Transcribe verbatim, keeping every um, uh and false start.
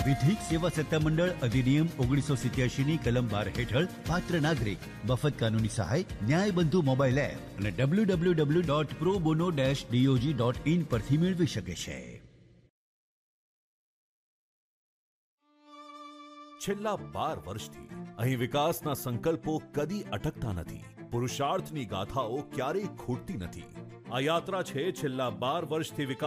વિધિક સેવા સત્તામંડળ અધિનિયમ ઓગણીસો સિત્યાસી ની કલમ બાર હેઠળ પાત્ર નાગરિક મફત કાનૂની સહાય ન્યાય બંધુ મોબાઈલ એપ અને W W W dot pro Bono dash DOG dot in પરથી મેળવી શકે છે. છેલ્લા બાર વર્ષથી અહીં વિકાસના સંકલ્પો કદી અટકતા નથી. પુરુષાર્થની ગાથાઓ ક્યારેય ખૂટતી નથી. આ યાત્રા છે છેલ્લા બાર વર્ષથી વિકાસ